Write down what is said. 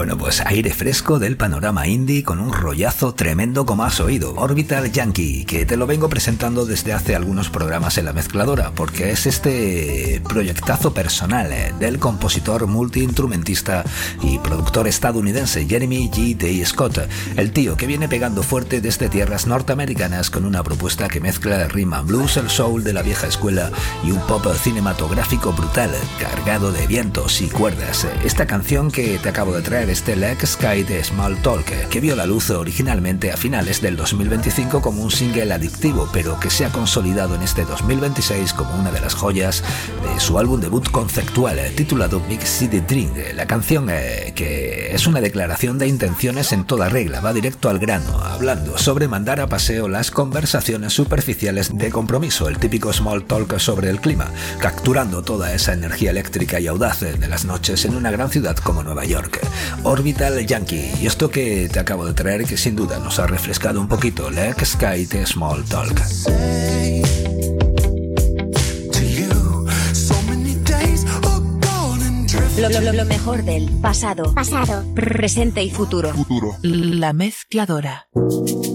Bueno, pues aire fresco del panorama indie con un rollazo tremendo como has oído. Orbital Yankee, que te lo vengo presentando desde hace algunos programas en la mezcladora, porque es este proyectazo personal del compositor, multiinstrumentista y productor estadounidense Jeremy G. Day Scott, el tío que viene pegando fuerte desde tierras norteamericanas con una propuesta que mezcla el rhythm and blues, el soul de la vieja escuela y un pop cinematográfico brutal, cargado de vientos y cuerdas. Esta canción que te acabo de traer, este Like Sky de Small Talk, que vio la luz originalmente a finales del 2025 como un single adictivo, pero que se ha consolidado en este 2026 como una de las joyas de su álbum debut conceptual titulado Big City Dream. La canción que es una declaración de intenciones en toda regla, va directo al grano, hablando sobre mandar a paseo las conversaciones superficiales de compromiso, el típico small talk sobre el clima, capturando toda esa energía eléctrica y audaz de las noches en una gran ciudad como Nueva York. Orbital Yankee, y esto que te acabo de traer que sin duda nos ha refrescado un poquito, Like Sky de Small Talk. Lo mejor del pasado, presente y futuro. La mezcladora.